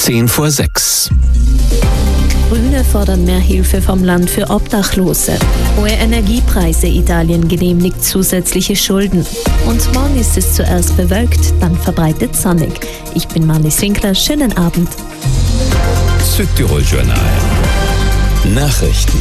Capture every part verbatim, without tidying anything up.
Zehn vor sechs. Grüne fordern mehr Hilfe vom Land für Obdachlose. Hohe Energiepreise, Italien genehmigt zusätzliche Schulden. Und morgen ist es zuerst bewölkt, dann verbreitet sonnig. Ich bin Marlies Winkler, schönen Abend. Südtirol Journal. Nachrichten.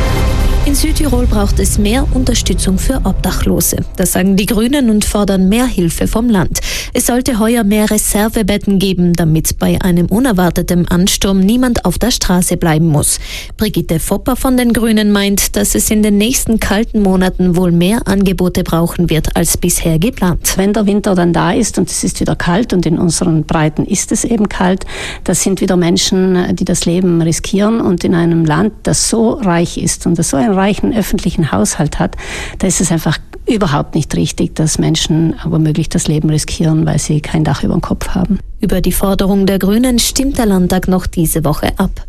In Südtirol braucht es mehr Unterstützung für Obdachlose. Das sagen die Grünen und fordern mehr Hilfe vom Land. Es sollte heuer mehr Reservebetten geben, damit bei einem unerwarteten Ansturm niemand auf der Straße bleiben muss. Brigitte Fopper von den Grünen meint, dass es in den nächsten kalten Monaten wohl mehr Angebote brauchen wird als bisher geplant. Wenn der Winter dann da ist und es ist wieder kalt und in unseren Breiten ist es eben kalt, das sind wieder Menschen, die das Leben riskieren, und in einem Land, das so reich ist und das so ein reichen öffentlichen Haushalt hat, da ist es einfach überhaupt nicht richtig, dass Menschen womöglich das Leben riskieren, weil sie kein Dach über dem Kopf haben. Über die Forderung der Grünen stimmt der Landtag noch diese Woche ab.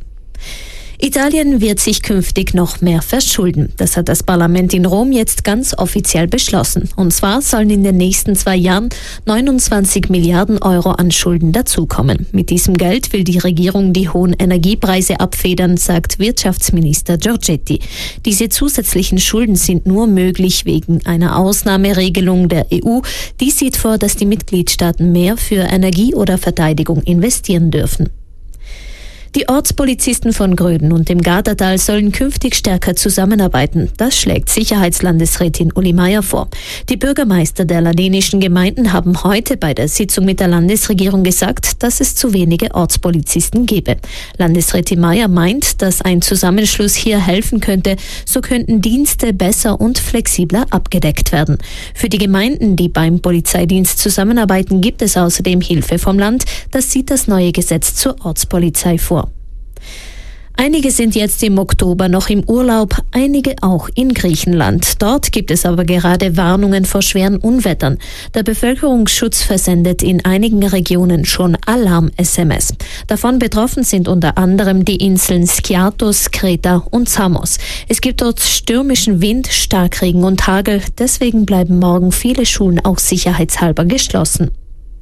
Italien wird sich künftig noch mehr verschulden. Das hat das Parlament in Rom jetzt ganz offiziell beschlossen. Und zwar sollen in den nächsten zwei Jahren neunundzwanzig Milliarden Euro an Schulden dazukommen. Mit diesem Geld will die Regierung die hohen Energiepreise abfedern, sagt Wirtschaftsminister Giorgetti. Diese zusätzlichen Schulden sind nur möglich wegen einer Ausnahmeregelung der E U. Die sieht vor, dass die Mitgliedstaaten mehr für Energie oder Verteidigung investieren dürfen. Die Ortspolizisten von Gröden und dem Gardatal sollen künftig stärker zusammenarbeiten. Das schlägt Sicherheitslandesrätin Uli Meier vor. Die Bürgermeister der ladinischen Gemeinden haben heute bei der Sitzung mit der Landesregierung gesagt, dass es zu wenige Ortspolizisten gebe. Landesrätin Meier meint, dass ein Zusammenschluss hier helfen könnte. So könnten Dienste besser und flexibler abgedeckt werden. Für die Gemeinden, die beim Polizeidienst zusammenarbeiten, gibt es außerdem Hilfe vom Land. Das sieht das neue Gesetz zur Ortspolizei vor. Einige sind jetzt im Oktober noch im Urlaub, einige auch in Griechenland. Dort gibt es aber gerade Warnungen vor schweren Unwettern. Der Bevölkerungsschutz versendet in einigen Regionen schon Alarm-S M S. Davon betroffen sind unter anderem die Inseln Skiathos, Kreta und Samos. Es gibt dort stürmischen Wind, Starkregen und Hagel. Deswegen bleiben morgen viele Schulen auch sicherheitshalber geschlossen.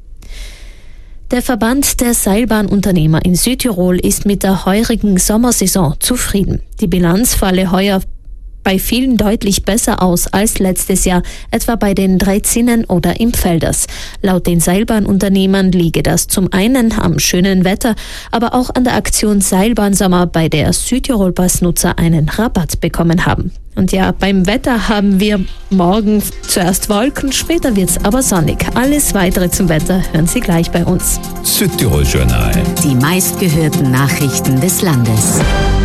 Der Verband der Seilbahnunternehmer in Südtirol ist mit der heurigen Sommersaison zufrieden. Die Bilanz falle heuer bei vielen deutlich besser aus als letztes Jahr, etwa bei den Dreizinnen oder im Felders. Laut den Seilbahnunternehmern liege das zum einen am schönen Wetter, aber auch an der Aktion Seilbahnsommer, bei der Südtirol-Passnutzer einen Rabatt bekommen haben. Und ja, beim Wetter haben wir morgen zuerst Wolken, später wird's aber sonnig. Alles Weitere zum Wetter hören Sie gleich bei uns. Südtirol Journal. Die meistgehörten Nachrichten des Landes.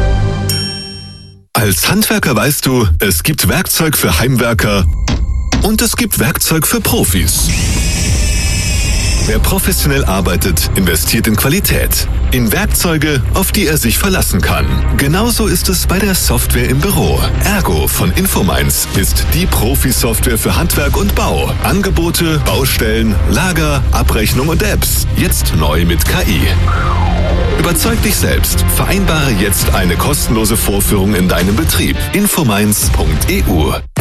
Als Handwerker weißt du, es gibt Werkzeug für Heimwerker und es gibt Werkzeug für Profis. Wer professionell arbeitet, investiert in Qualität, in Werkzeuge, auf die er sich verlassen kann. Genauso ist es bei der Software im Büro. Ergo von Infomines ist die Profi-Software für Handwerk und Bau. Angebote, Baustellen, Lager, Abrechnung und Apps. Jetzt neu mit K I. Überzeug dich selbst. Vereinbare jetzt eine kostenlose Vorführung in deinem Betrieb. infomines punkt e u